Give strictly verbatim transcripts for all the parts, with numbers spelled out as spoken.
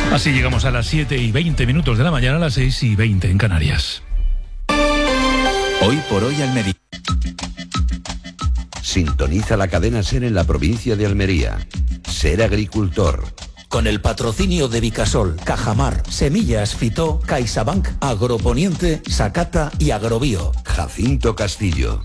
Así llegamos a las siete y veinte minutos de la mañana, a las seis y veinte en Canarias. Hoy por hoy Almería. Sintoniza la cadena SER en la provincia de Almería. Ser agricultor. Con el patrocinio de Vicasol, Cajamar, Semillas Fitó, CaixaBank, Agroponiente, Sacata y Agrobio. Jacinto Castillo.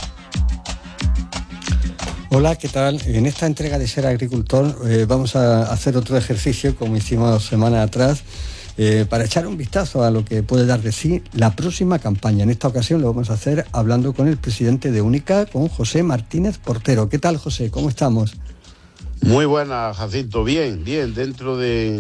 Hola, ¿qué tal? En esta entrega de Ser Agricultor eh, vamos a hacer otro ejercicio, como hicimos semana atrás, eh, para echar un vistazo a lo que puede dar de sí la próxima campaña. En esta ocasión lo vamos a hacer hablando con el presidente de Única, con José Martínez Portero. ¿Qué tal, José? ¿Cómo estamos? Muy buena, Jacinto. Bien, bien, dentro de...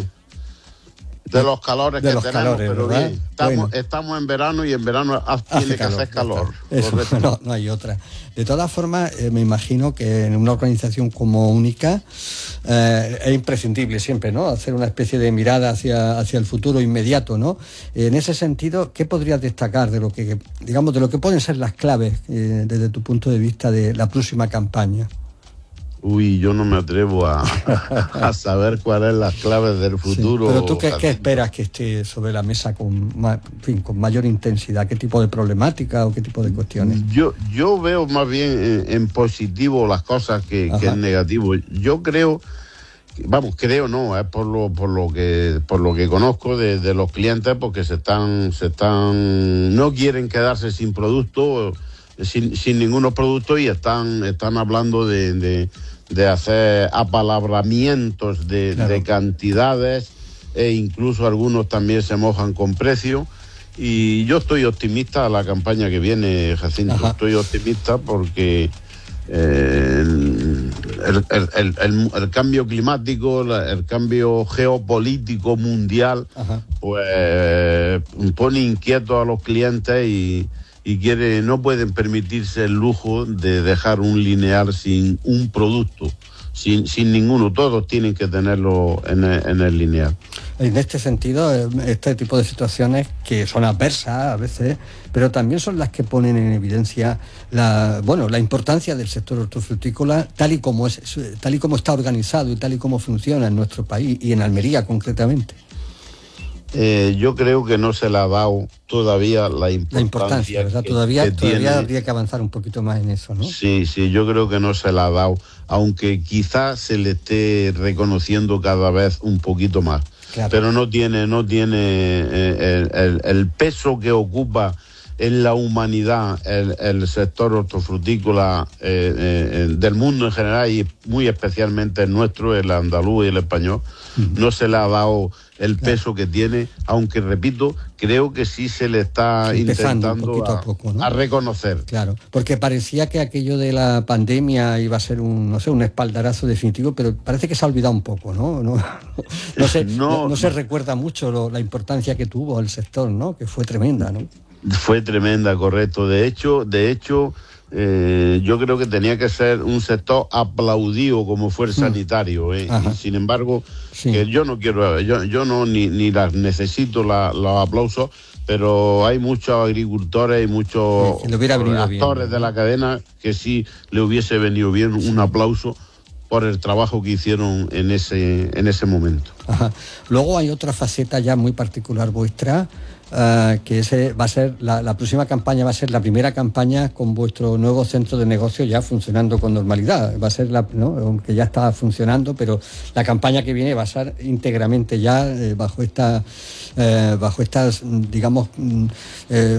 De los calores de que los tenemos, calores, pero ¿verdad? bien. Estamos, Bueno. estamos en verano y en verano tiene Hace que calor, hacer calor. Eso, no, no hay otra. De todas formas, eh, me imagino que en una organización como Única eh, es imprescindible siempre, ¿no? Hacer una especie de mirada hacia, hacia el futuro inmediato, ¿no? En ese sentido, ¿qué podrías destacar de lo que, digamos, de lo que pueden ser las claves eh, desde tu punto de vista de la próxima campaña? Uy, yo no me atrevo a, a saber cuáles son las claves del futuro. Sí, pero tú, ¿qué, ¿qué esperas que esté sobre la mesa con, ma, en fin, con mayor intensidad? ¿Qué tipo de problemática o qué tipo de cuestiones? Yo, yo veo más bien en, en positivo las cosas que, que en negativo. Yo creo, vamos, creo no, es por lo, por lo que, por lo que conozco de, de los clientes, porque se están, se están, no quieren quedarse sin producto, sin, sin ningunos productos y están, están hablando de, de de hacer apalabramientos de, claro. de cantidades e incluso algunos también se mojan con precio y yo estoy optimista a la campaña que viene, Jacinto. Ajá. Estoy optimista porque eh, el, el, el, el, el cambio climático, el cambio geopolítico mundial, Ajá. pues pone inquietos a los clientes y y quiere, no pueden permitirse el lujo de dejar un lineal sin un producto, sin, sin ninguno. Todos tienen que tenerlo en el, en el lineal. En este sentido, este tipo de situaciones que son adversas a veces, pero también son las que ponen en evidencia la, bueno, la importancia del sector hortofrutícola tal y como es, tal y como está organizado y tal y como funciona en nuestro país y en Almería concretamente. Eh, yo creo que no se le ha dado todavía la importancia. La importancia, ¿verdad? Que, todavía, que todavía tiene. Habría que avanzar un poquito más en eso, ¿no? Sí, sí, yo creo que no se le ha dado, aunque quizás se le esté reconociendo cada vez un poquito más. Claro. Pero no tiene, no tiene eh, el, el, el peso que ocupa en la humanidad el, el sector hortofrutícola eh, eh, del mundo en general y muy especialmente el nuestro, el andaluz y el español. Uh-huh. No se le ha dado el claro. peso que tiene, aunque repito, creo que sí se le está Empezando intentando a, a, poco, ¿no? a reconocer. Claro, porque parecía que aquello de la pandemia iba a ser un, no sé, un espaldarazo definitivo, pero parece que se ha olvidado un poco, ¿no? No, no, se, no, no, no, no se recuerda mucho lo, la importancia que tuvo el sector, ¿no? Que fue tremenda, ¿no? Fue tremenda, correcto. De hecho, de hecho, eh, yo creo que tenía que ser un sector aplaudido como fue el sanitario, ¿eh? Y sin embargo, sí. que yo no quiero, yo, yo no ni, ni las necesito la, los aplausos, pero hay muchos agricultores y muchos sí, actores bien, de la cadena que sí le hubiese venido bien un aplauso por el trabajo que hicieron en ese, en ese momento. Ajá. Luego hay otra faceta ya muy particular vuestra, Uh, que ese va a ser la, la próxima campaña va a ser la primera campaña con vuestro nuevo centro de negocio ya funcionando con normalidad. Va a ser la, ¿no? Aunque ya está funcionando, pero la campaña que viene va a ser íntegramente ya eh, bajo esta eh, bajo estas digamos eh,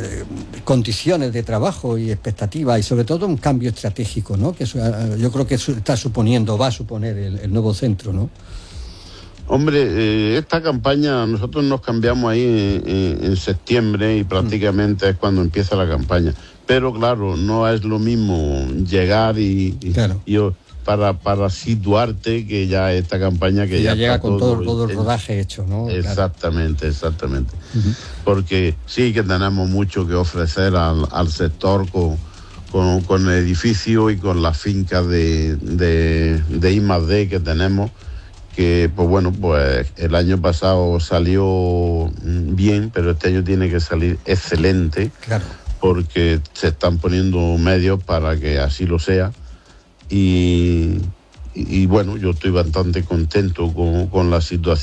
condiciones de trabajo y expectativas y sobre todo un cambio estratégico, ¿no? Que eso, yo creo que está suponiendo, va a suponer el, el nuevo centro, ¿no? Hombre, eh, esta campaña, nosotros nos cambiamos ahí en, en septiembre y prácticamente mm. es cuando empieza la campaña. Pero claro, no es lo mismo llegar y, y, claro. y para, para situarte que ya esta campaña que y ya, ya llega está con todo, todo, todo el rodaje hecho, ¿no? Exactamente, claro. exactamente. Uh-huh. Porque sí que tenemos mucho que ofrecer al, al sector con, con, con el edificio y con las fincas de, de, de I más D que tenemos. Que pues bueno, pues el año pasado salió bien, pero este año tiene que salir excelente, claro. porque se están poniendo medios para que así lo sea y, y, y bueno, yo estoy bastante contento con, con la situación.